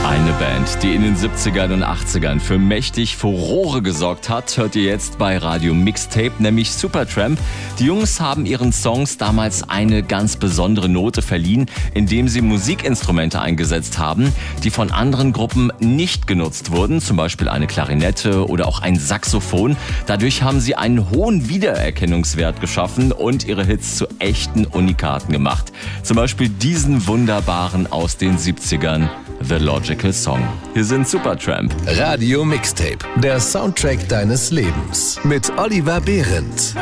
Eine Band, die in den 70ern und 80ern für mächtig Furore gesorgt hat, hört ihr jetzt bei Radio Mixtape, nämlich Supertramp. Die Jungs haben ihren Songs damals eine ganz besondere Note verliehen, indem sie Musikinstrumente eingesetzt haben, die von anderen Gruppen nicht genutzt wurden, zum Beispiel eine Klarinette oder auch ein Saxophon. Dadurch haben sie einen hohen Wiedererkennungswert geschaffen und ihre Hits zu echten Unikaten gemacht. Zum Beispiel diesen wunderbaren aus den 70ern, The Logical Song. Hier sind Supertramp. Radio Mixtape, der Soundtrack deines Lebens mit Oliver Behrendt.